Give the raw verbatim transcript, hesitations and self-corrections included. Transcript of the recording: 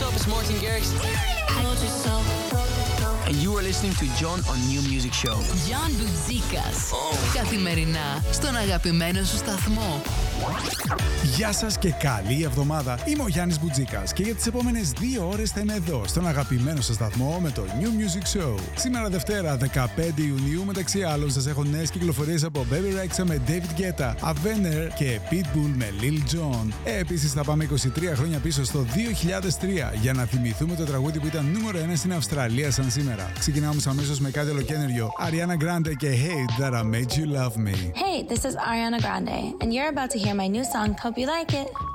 up? It's Martin Garrix. And you are listening to John on New Music Show. John Μπουτζίκας. Oh. Καθημερινά στον αγαπημένο σου σταθμό. Γεια σας και καλή εβδομάδα. Είμαι ο Γιάννης Μπουτζίκας και για τις επόμενες δύο ώρες θα είμαι εδώ στον αγαπημένο σας σταθμό με το New Music Show. Σήμερα Δευτέρα δεκαπέντε Ιουνίου, μεταξύ άλλων σας έχω νέες κυκλοφορίες από Baby Rexha με David Guetta, Avener και Pitbull με Lil Jon. Ε, επίσης θα πάμε είκοσι τρία χρόνια πίσω στο δύο χιλιάδες τρία για να θυμηθούμε το τραγούδι που ήταν νούμερο ένα στην Αυστραλία σαν σήμερα. Ξεκινάμε αμέσως με κάτι ολοκένουργιο. Ariana Grande και Hate That I Made You Love Me. Hey, this is Ariana Grande and you're about to hear my new song. Hope you like it.